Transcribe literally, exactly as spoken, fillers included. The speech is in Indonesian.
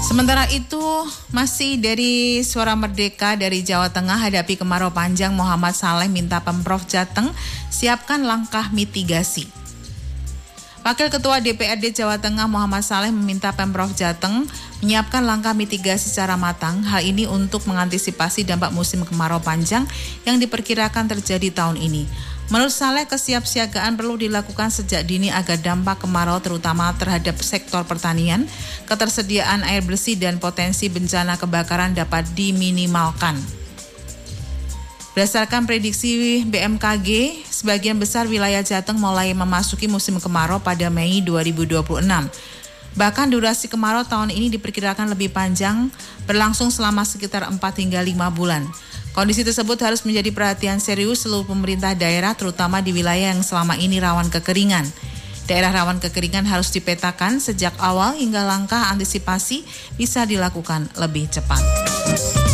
Sementara itu, masih dari Suara Merdeka dari Jawa Tengah, hadapi kemarau panjang, Muhammad Saleh minta Pemprov Jateng siapkan langkah mitigasi. Wakil Ketua D P R D Jawa Tengah Muhammad Saleh meminta Pemprov Jateng menyiapkan langkah mitigasi secara matang. Hal ini untuk mengantisipasi dampak musim kemarau panjang yang diperkirakan terjadi tahun ini. Menurut Saleh, kesiapsiagaan perlu dilakukan sejak dini agar dampak kemarau terutama terhadap sektor pertanian, ketersediaan air bersih dan potensi bencana kebakaran dapat diminimalkan. Berdasarkan prediksi B M K G, sebagian besar wilayah Jateng mulai memasuki musim kemarau pada Mei dua ribu dua puluh enam. Bahkan durasi kemarau tahun ini diperkirakan lebih panjang, berlangsung selama sekitar empat hingga lima bulan. Kondisi tersebut harus menjadi perhatian serius seluruh pemerintah daerah, terutama di wilayah yang selama ini rawan kekeringan. Daerah rawan kekeringan harus dipetakan sejak awal hingga langkah antisipasi bisa dilakukan lebih cepat.